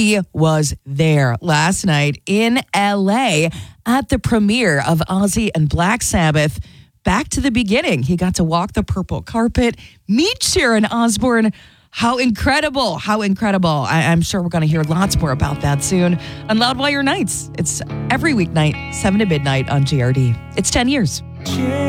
He was there last night in LA at the premiere of Ozzy and Black Sabbath. Back to the beginning. He got to walk the purple carpet, meet Sharon Osbourne. How incredible. How incredible. I'm sure we're going to hear lots more about that soon on Loudwire Nights. It's every weeknight, 7 to midnight on GRD. It's 10 years.